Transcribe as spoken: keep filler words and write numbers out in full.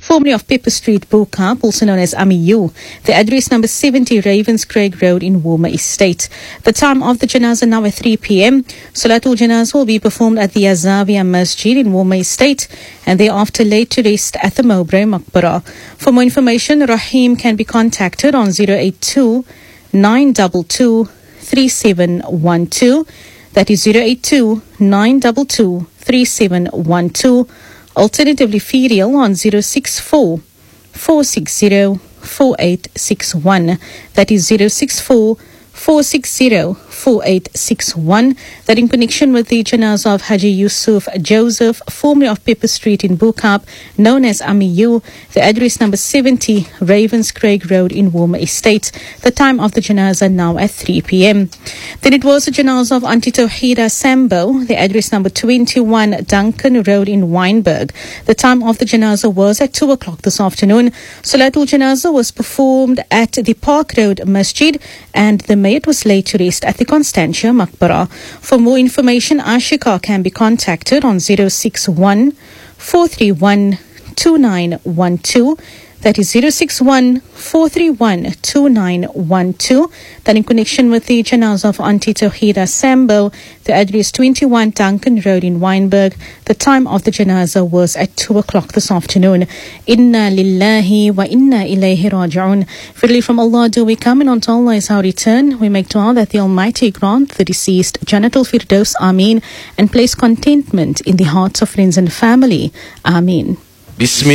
formerly of Pepper Street, Bo-Kaap, also known as Amiyu. The address number seventy Ravenscraig Road in Woolmer Estate. The time of the janazah now at three p.m. Salatul Janazah will be performed at the Azavia Masjid in Woolmer Estate and thereafter laid to rest at the Mowbray Maqbara. For more information, Rahim can be contacted on zero eight two nine two two three seven one two. That is zero eight two nine two two three seven one two. Alternatively, Ferial on zero six four four six zero four eight six one. That is zero six four four six zero four eight six one. That in connection with the janazah of Haji Yusuf Joseph, formerly of Pepper Street in Bo-Kaap, known as Amiyu, the address number seventy Ravenscraig Road in Woolmer Estate. The time of the janazah now at three p.m. Then it was the janazah of Auntie Tawhida Sambo, the address number twenty-one Duncan Road in Wynberg. The time of the janazah was at two o'clock this afternoon. Salatul Janazah was performed at the Park Road Masjid and the mayat was laid to rest at the Constantia Maqbara. For more information, Ashika can be contacted on zero six one four three one two nine one two. That is zero six one four three one two nine one two. That in connection with the janazah of Auntie Tawhida Sambo, the address twenty-one Duncan Road in Wynberg. The time of the janazah was at two o'clock this afternoon. Inna lillahi wa inna ilayhi raji'un. Freely from Allah do we come, and unto Allah is our return. We make dua that the Almighty grant the deceased Jannatul Firdaus, Ameen, and place contentment in the hearts of friends and family. Ameen.